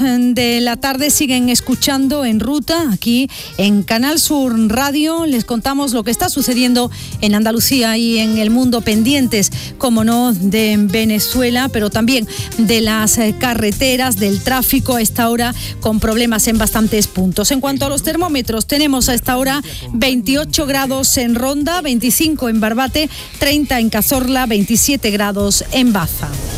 de la tarde siguen escuchando En Ruta, aquí en Canal Sur Radio. Les contamos lo que está sucediendo en Andalucía y en el mundo, pendientes, como no, de Venezuela, pero también de las carreteras, del tráfico a esta hora, con problemas en bastantes puntos. En cuanto a los termómetros, tenemos a esta hora 28 grados en Ronda, 25 en Barbate, 30 en Cazorla, 27 grados en Baza.